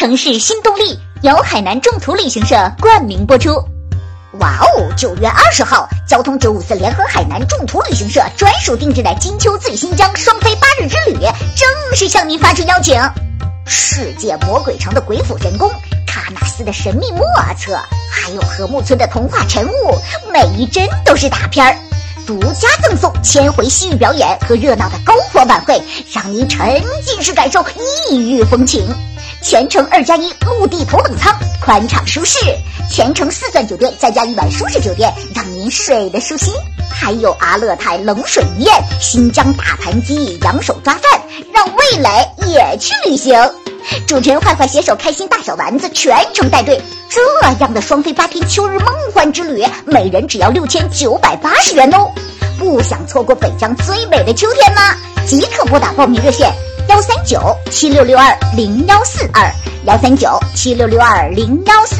城市新动力由海南众途旅行社冠名播出。哇哦！9月20号，交通954联合海南众途旅行社专属定制的金秋自新疆双飞8日之旅正式向您发出邀请。世界魔鬼城的鬼斧神工，喀纳斯的神秘莫测，还有禾木村的童话晨雾，每一帧都是大片儿。独家赠送千回西域表演和热闹的篝火晚会，让您沉浸式感受异域风情。全程2+1陆地头等舱，宽敞舒适；全程4钻酒店再加1晚舒适酒店，让您睡得舒心。还有阿勒泰冷水鱼宴、新疆大盘鸡、羊手抓饭，让味蕾也去旅行。主持人坏坏携手开心大小丸子全程带队，这样的双飞8天秋日梦幻之旅，每人只要6980元哦！不想错过北疆最美的秋天吗？即刻拨打报名热线13976620142，13976620142。